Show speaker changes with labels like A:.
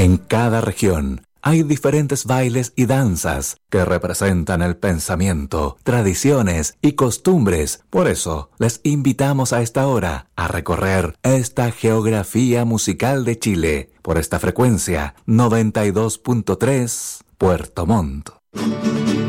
A: En cada región hay diferentes bailes y danzas que representan el pensamiento, tradiciones y costumbres. Por eso, les invitamos a esta hora a recorrer esta geografía musical de Chile por esta frecuencia 92.3 Puerto Montt.